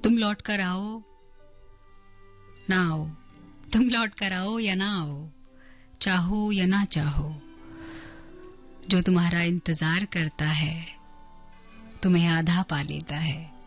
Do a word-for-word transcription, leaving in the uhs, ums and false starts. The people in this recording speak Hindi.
तुम लौट कर आओ ना आओ, तुम लौट कर आओ या ना आओ, चाहो या ना चाहो, जो तुम्हारा इंतजार करता है तुम्हें आधा पा लेता है।